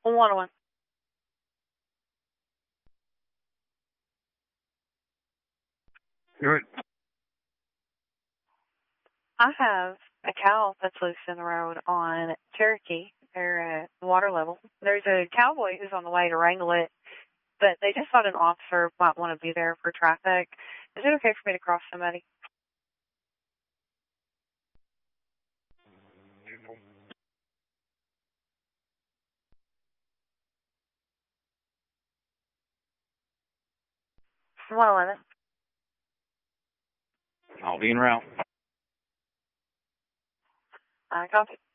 101. Good. I have a cow that's loose in the road on Cherokee. They're at water level. There's a cowboy who's on the way to wrangle it, but they just thought an officer might want to be there for traffic. Is it okay for me to cross somebody? Well, in it. I'll be en route. I copy.